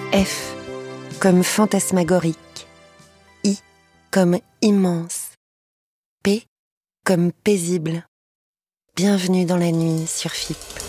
F comme fantasmagorique. I comme immense. P comme paisible. Bienvenue dans la nuit sur FIP.